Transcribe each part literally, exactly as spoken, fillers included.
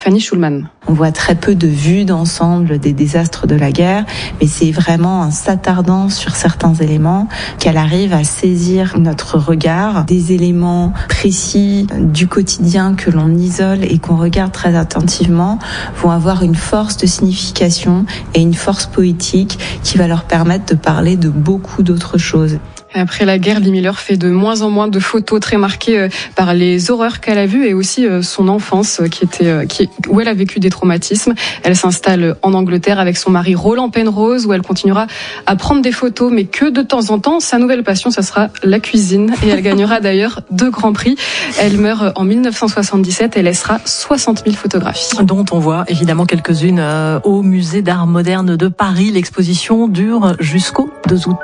Fanny Schulman. On voit très peu de vues d'ensemble des désastres de la guerre, mais c'est vraiment en s'attardant sur certains éléments qu'elle arrive à saisir notre regard, des éléments précis du quotidien que l'on isole et qu'on regarde très attentivement vont avoir une force de signification et une force poétique qui va leur permettre de parler de beaucoup d'autres choses. Après la guerre, Lee Miller fait de moins en moins de photos très marquées par les horreurs qu'elle a vues et aussi son enfance qui était, qui, où elle a vécu des traumatismes. Elle s'installe en Angleterre avec son mari Roland Penrose où elle continuera à prendre des photos, mais que de temps en temps. Sa nouvelle passion, ça sera la cuisine et elle gagnera d'ailleurs deux grands prix. Elle meurt en mille neuf cent soixante-dix-sept et laissera soixante mille photographies. Dont on voit évidemment quelques-unes au Musée d'Art Moderne de Paris. L'exposition dure jusqu'au deux août.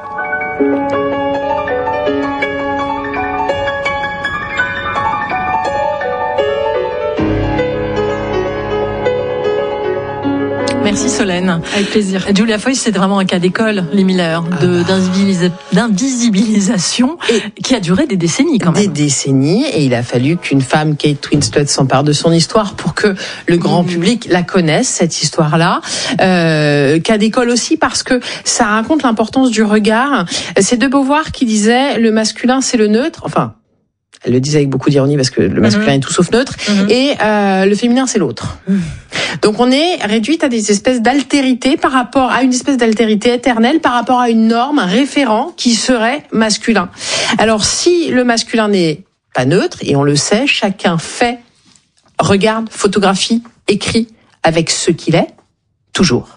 Merci Solène. Avec plaisir. Julia Foyce, c'est vraiment un cas d'école, Lee Miller, de, ah bah. d'invisibilisation et qui a duré des décennies quand même. Des décennies, et il a fallu qu'une femme, Kate Winslet, s'empare de son histoire pour que le grand mmh. public la connaisse, cette histoire-là. Euh, cas d'école aussi parce que ça raconte l'importance du regard. C'est de Beauvoir qui disait le masculin c'est le neutre, enfin... Elle le disait avec beaucoup d'ironie parce que le masculin mmh. est tout sauf neutre. Mmh. Et euh, le féminin, c'est l'autre. Mmh. Donc on est réduite à des espèces d'altérité par rapport à une espèce d'altérité éternelle par rapport à une norme, un référent qui serait masculin. Alors si le masculin n'est pas neutre, et on le sait, chacun fait, regarde, photographie, écrit avec ce qu'il est, toujours.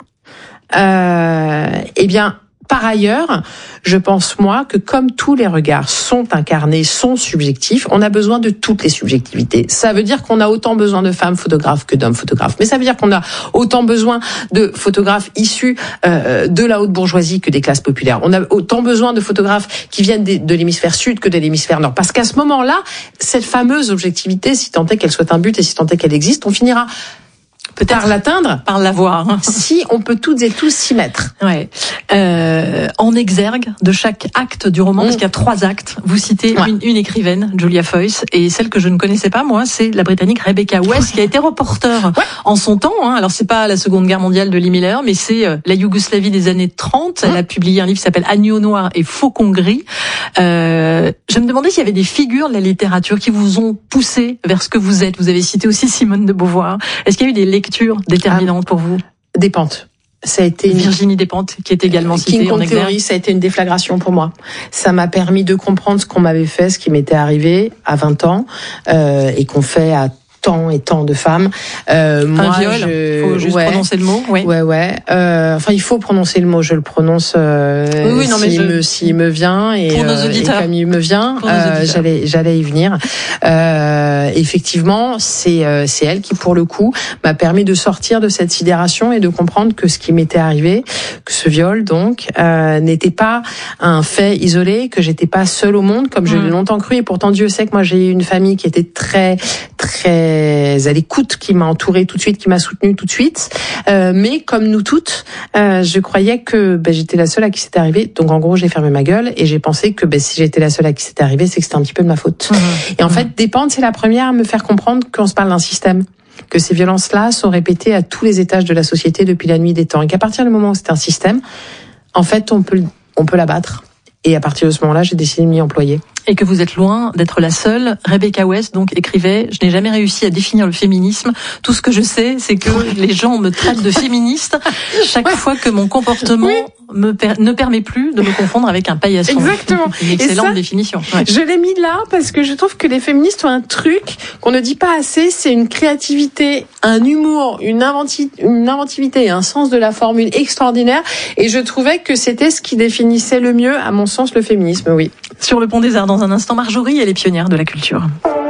Euh, eh bien... Par ailleurs, je pense, moi, que comme tous les regards sont incarnés, sont subjectifs, on a besoin de toutes les subjectivités. Ça veut dire qu'on a autant besoin de femmes photographes que d'hommes photographes. Mais ça veut dire qu'on a autant besoin de photographes issus euh, de la haute bourgeoisie que des classes populaires. On a autant besoin de photographes qui viennent de, de l'hémisphère sud que de l'hémisphère nord. Parce qu'à ce moment-là, cette fameuse objectivité, si tant est qu'elle soit un but et si tant est qu'elle existe, on finira... Peut-être par l'atteindre, par l'avoir. Si on peut toutes et tous s'y mettre. Ouais. Euh, en exergue de chaque acte du roman, mmh. parce qu'il y a trois actes. Vous citez ouais. une, une écrivaine, Julia Foyce, et celle que je ne connaissais pas moi, c'est la Britannique Rebecca West, qui a été reporter ouais. en son temps. Hein. Alors c'est pas la Seconde Guerre mondiale de Lee Miller, mais c'est euh, la Yougoslavie des années trente. Mmh. Elle a publié un livre qui s'appelle Agneau noir et Faucon gris. Euh, je me demandais s'il y avait des figures de la littérature qui vous ont poussé vers ce que vous êtes. Vous avez cité aussi Simone de Beauvoir. Est-ce qu'il y a eu des lectures déterminante ah, pour vous? Despentes. Ça a été une... Virginie Despentes, qui est également citée King en Kong exergue. Theory, ça a été une déflagration pour moi. Ça m'a permis de comprendre ce qu'on m'avait fait, ce qui m'était arrivé à vingt ans, euh, et qu'on fait à tant et tant de femmes. Euh, un moi, viol, je... faut juste ouais. prononcer le mot. Oui. Ouais, ouais. Euh, enfin, il faut prononcer le mot. Je le prononce euh, oui, oui, non, s'il, mais je... me, s'il me vient et, pour nos auditeurs. Euh, et comme il me vient, euh, j'allais, j'allais y venir. Euh, effectivement, c'est, euh, c'est elle qui, pour le coup, m'a permis de sortir de cette sidération et de comprendre que ce qui m'était arrivé, que ce viol, donc, euh, n'était pas un fait isolé, que j'étais pas seule au monde, comme mmh. je l'ai longtemps cru. Et pourtant, Dieu sait que moi, j'ai eu une famille qui était très, très à l'écoute, qui m'a entourée tout de suite, qui m'a soutenue tout de suite. Euh, mais comme nous toutes, euh, je croyais que ben, j'étais la seule à qui c'était arrivé. Donc en gros, j'ai fermé ma gueule et j'ai pensé que ben, si j'étais la seule à qui c'était arrivé, c'est que c'était un petit peu de ma faute. Mmh. Et en mmh. fait, Despentes, c'est la première à me faire comprendre qu'on se parle d'un système, que ces violences-là sont répétées à tous les étages de la société depuis la nuit des temps, et qu'à partir du moment où c'est un système, en fait, on peut, on peut l'abattre. Et à partir de ce moment-là, j'ai décidé de m'y employer. Et que vous êtes loin d'être la seule. Rebecca West, donc, écrivait « Je n'ai jamais réussi à définir le féminisme. Tout ce que je sais, c'est que les gens me traitent de féministe chaque ouais. fois que mon comportement oui. me per- ne permet plus de me confondre avec un paillasson. » Exactement. Une excellente ça, définition. Ouais. Je l'ai mis là parce que je trouve que les féministes ont un truc qu'on ne dit pas assez, c'est une créativité, un humour, une, inventi- une inventivité et un sens de la formule extraordinaire. Et je trouvais que c'était ce qui définissait le mieux, à mon sens, le féminisme, oui. Sur le pont des Arts, dans un instant, Marjorie, elle est pionnière de la culture.